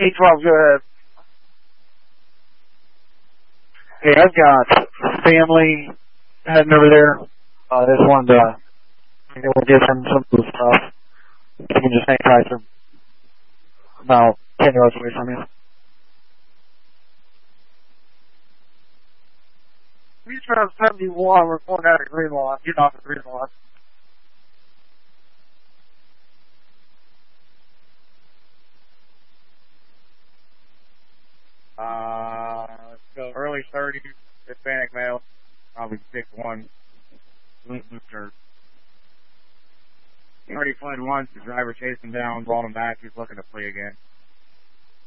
812, go ahead. Hey, I've got family heading over there. Just wanted to, we'll give them some of the stuff. You can just hang tight for about 10 yards away from you. Beach Road 71, we're going out of Green Lawn. Get off the Green Lawn. Let's go early 30s, Hispanic male, probably 6'1", blue shirt. He already fled once, the driver chased him down, brought him back, he's looking to flee again.